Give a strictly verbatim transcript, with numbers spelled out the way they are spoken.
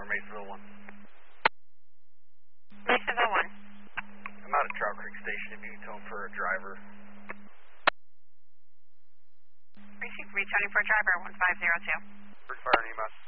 Maysville one. Maysville one. I'm out at Trout Creek Station if you can tell for a driver. Received, returning for a driver, one five zero two. Fire and E M S.